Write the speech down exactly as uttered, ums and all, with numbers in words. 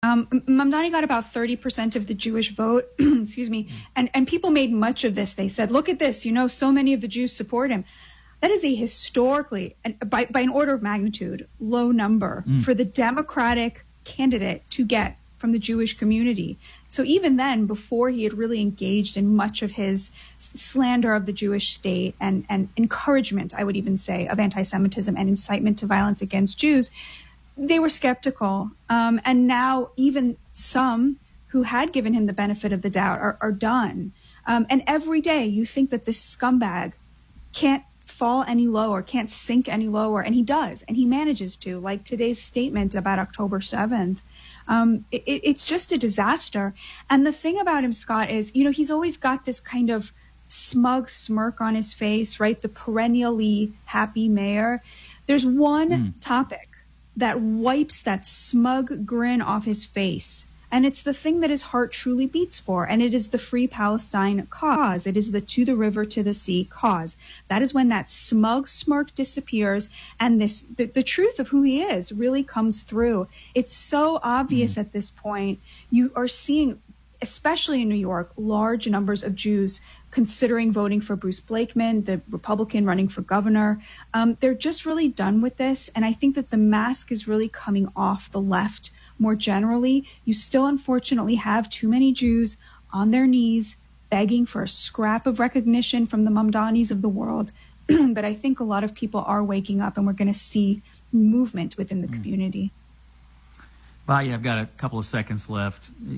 Um, Mamdani got about thirty percent of the Jewish vote, excuse me, and, and people made much of this. They said, look at this, you know, so many of the Jews support him. That is a historically, by, by an order of magnitude, low number mm. for the Democratic candidate to get from the Jewish community. So even then, before he had really engaged in much of his slander of the Jewish state and, and encouragement, I would even say, of anti-Semitism and incitement to violence against Jews, they were skeptical. Um, and now even some who had given him the benefit of the doubt are, are done. Um, and every day you think that this scumbag can't fall any lower, can't sink any lower. And he does, and he manages to, like today's statement about October seventh. Um, it, it's just a disaster. And the thing about him, Scott, is, you know, he's always got this kind of smug smirk on his face, right? The perennially happy mayor. There's one mm. topic that wipes that smug grin off his face. And it's the thing that his heart truly beats for. And it is the Free Palestine cause. It is the to the river, to the sea cause. That is when that smug smirk disappears and this the, the truth of who he is really comes through. It's so obvious mm. at this point. You are seeing, especially in New York, large numbers of Jews considering voting for Bruce Blakeman, the Republican running for governor. Um, they're just really done with this. And I think that the mask is really coming off the left more generally. You still unfortunately have too many Jews on their knees begging for a scrap of recognition from the Mamdanis of the world. But I think a lot of people are waking up, and we're going to see movement within the mm. community. Valia, I've got a couple of seconds left.